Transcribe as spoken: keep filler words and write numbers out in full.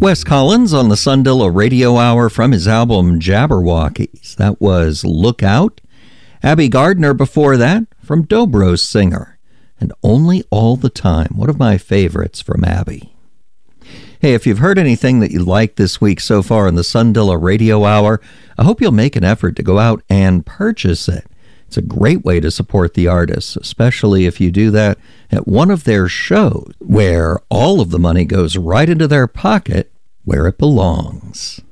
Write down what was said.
Wes Collins on the Sundilla Radio Hour from his album Jabberwockies. That was Look Out. Abby Gardner before that from Dobro's Singer. And Only All the Time, one of my favorites from Abby. Hey, if you've heard anything that you like this week so far in the Sundilla Radio Hour, I hope you'll make an effort to go out and purchase it. It's a great way to support the artists, especially if you do that at one of their shows, where all of the money goes right into their pocket where it belongs.